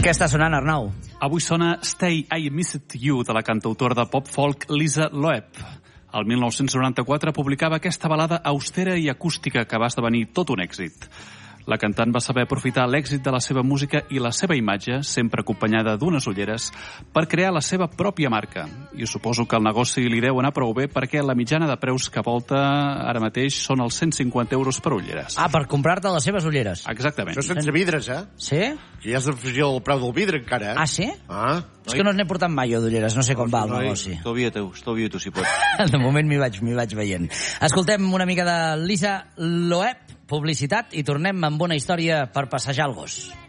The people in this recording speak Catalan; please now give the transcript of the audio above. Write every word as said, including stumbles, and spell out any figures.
Què està sonant, Arnau? Avui sona Stay I Missed You, de la cantautora de pop-folk Lisa Loeb. El mil nou-cents noranta-quatre publicava aquesta balada austera i acústica que va esdevenir tot un èxit. La cantant va saber aprofitar l'èxit de la seva música i la seva imatge, sempre acompanyada d'unes ulleres, per crear la seva pròpia marca. I suposo que el negoci li deu anar prou bé perquè la mitjana de preus que volta ara mateix són els cent cinquanta euros per ulleres. Ah, per comprar-te les seves ulleres. Exactament. Això sense vidres, eh? Sí? Que ja has d'afegir el preu del vidre, encara, eh? Ah, sí? Ah. És que no n'he portat mai, jo, d'ulleres. No sé com va el negoci. Estalvia-t'ho, estalvia-t'ho, si pots. De moment m'hi vaig, m'hi vaig veient. Escoltem una mica de Lisa Loeb, publicitat, i tornem amb una història per passejar el gos.